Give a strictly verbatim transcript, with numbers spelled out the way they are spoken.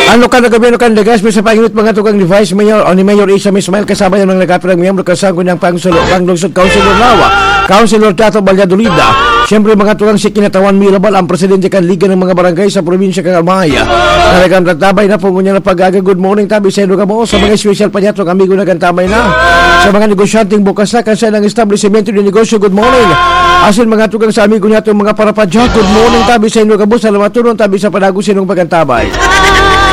Ano ka na gabi, ano ka na gas, may sa panginit mga tukang ni Vice Mayor o ni Mayor Isa Mismail kasama yung mga nagkapirang miyembro kasangko ng Pangsulo, Panglungsod, Councilor Lawa, Councilor Tato Valladolida. Siyempre mga tukang si Kinatawan Mirabal, ang presidente kan Liga ng mga barangay sa probinsya kang Amaya. Talagang tatabay na po ngunya na pag-aga. Good morning, tabi sa ka mo. Sa mga special pa niya, itong amigo na kantabay na. Sa mga negosyanteng bukas na kasi ng establishmento ng negosyo, good morning. Asin mga tukang sa amigo niya, itong mga parapadya, good morning, tabi sa inyo ka mo. Salamat tulong, tabi sa panagusin ng pagkantabay.